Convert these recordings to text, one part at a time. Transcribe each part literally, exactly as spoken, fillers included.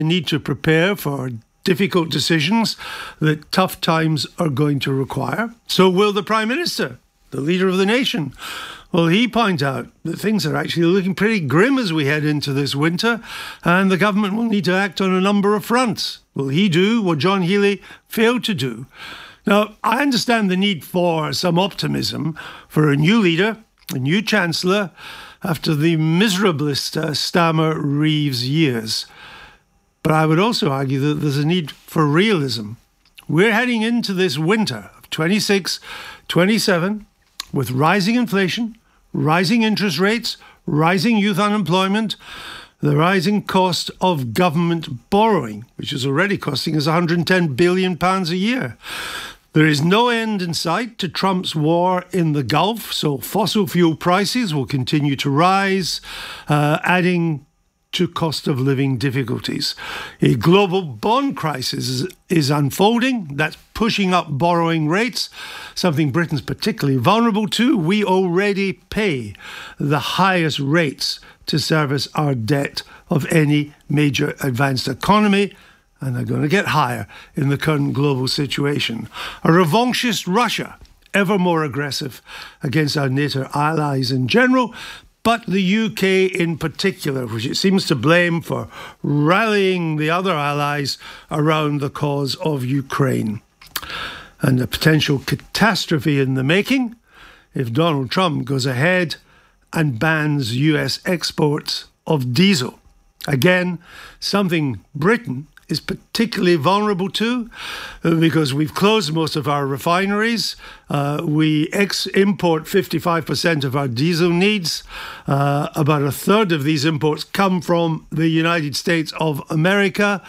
need to prepare for difficult decisions that tough times are going to require. So will the Prime Minister, the leader of the nation. Will he point out that things are actually looking pretty grim as we head into this winter, and the government will need to act on a number of fronts? Will he do what John Healey failed to do? Now, I understand the need for some optimism for a new leader, a new Chancellor, after the miserablest uh, Stammer Reeves years. But I would also argue that there's a need for realism. We're heading into this winter of twenty-six, twenty-seven with rising inflation, rising interest rates, rising youth unemployment, the rising cost of government borrowing, which is already costing us one hundred ten billion pounds a year. There is no end in sight to Trump's war in the Gulf, so fossil fuel prices will continue to rise, uh, adding to cost of living difficulties. A global bond crisis is, is unfolding. That's pushing up borrowing rates, something Britain's particularly vulnerable to. We already pay the highest rates to service our debt of any major advanced economy, and they're going to get higher in the current global situation. A revanchist Russia, ever more aggressive against our NATO allies in general, but the U K in particular, which it seems to blame for rallying the other allies around the cause of Ukraine. And a potential catastrophe in the making if Donald Trump goes ahead and bans U S exports of diesel. Again, something Britain is particularly vulnerable to because we've closed most of our refineries. Uh, we ex- import fifty-five percent of our diesel needs. Uh, about a third of these imports come from the United States of America.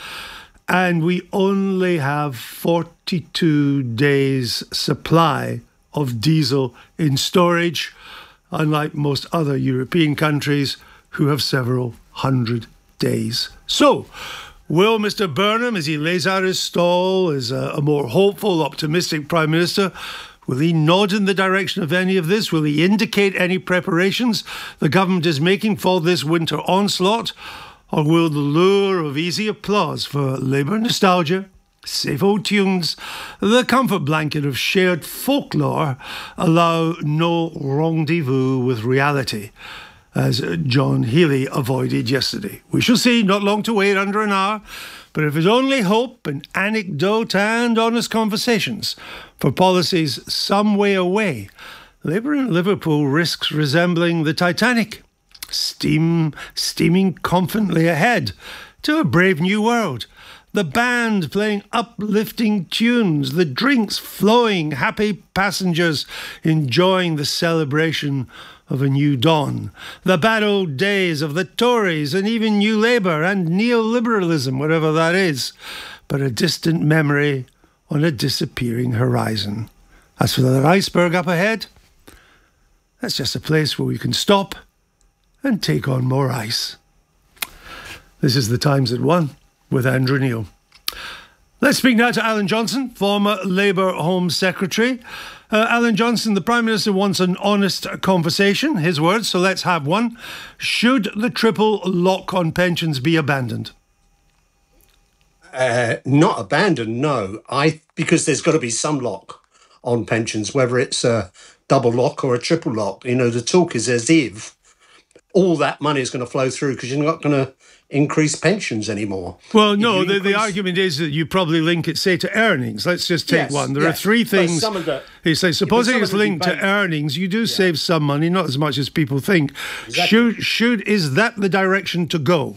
And we only have forty-two days supply of diesel in storage, unlike most other European countries who have several hundred days. So, will Mister Burnham, as he lays out his stall as a, a more hopeful, optimistic Prime Minister, will he nod in the direction of any of this? Will he indicate any preparations the government is making for this winter onslaught? Or will the lure of easy applause for Labour nostalgia, safe old tunes, the comfort blanket of shared folklore allow no rendezvous with reality, as John Healey avoided yesterday? We shall see, not long to wait, under an hour. But if it's only hope and anecdote and honest conversations for policies some way away, Labour in Liverpool risks resembling the Titanic, steam steaming confidently ahead to a brave new world. The band playing uplifting tunes, the drinks flowing, happy passengers enjoying the celebration of a new dawn. The bad old days of the Tories and even New Labour and neoliberalism, whatever that is, but a distant memory on a disappearing horizon. As for that iceberg up ahead, that's just a place where we can stop and take on more ice. This is The Times at One with Andrew Neil. Let's speak now to Alan Johnson, former Labour Home Secretary. Uh, Alan Johnson, the Prime Minister wants an honest conversation, his words, so let's have one. Should the triple lock on pensions be abandoned? Uh, not abandoned, no. I because there's got to be some lock on pensions, whether it's a double lock or a triple lock. You know, the talk is as if all that money is going to flow through because you're not going to increase pensions anymore. Well, no, the, increase... the argument is that you probably link it, say, to earnings. Let's just take yes, one. There yes. are three things. Some of the, you say, supposing yeah, it's linked to earnings, you do yeah. save some money, not as much as people think. Exactly. Should, should, is that the direction to go?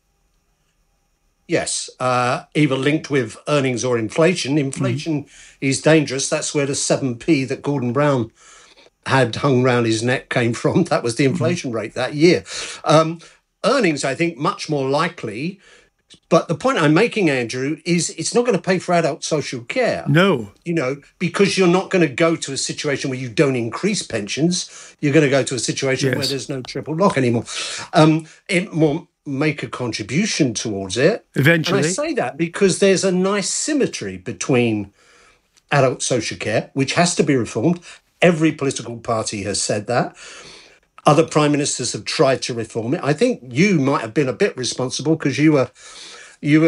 Yes, uh, either linked with earnings or inflation. Inflation mm. is dangerous. That's where the seven p that Gordon Brown had hung round his neck came from. That was the inflation mm. rate that year. Um, earnings, I think, much more likely. But the point I'm making, Andrew, is it's not going to pay for adult social care. No. You know, because you're not going to go to a situation where you don't increase pensions. You're going to go to a situation yes. where there's no triple lock anymore. Um, it will make a contribution towards it. Eventually. And I say that because there's a nice symmetry between adult social care, which has to be reformed. Every political party has said that. Other prime ministers have tried to reform it. I think you might have been a bit responsible because you were you